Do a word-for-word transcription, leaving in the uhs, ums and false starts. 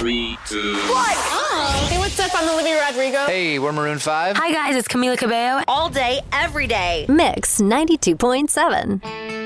Three, two, one. Oh. Hey, what's up? I'm Olivia Rodrigo. Hey, we're Maroon five. Hi, guys. It's Camila Cabello. All day, every day. Mix ninety-two point seven.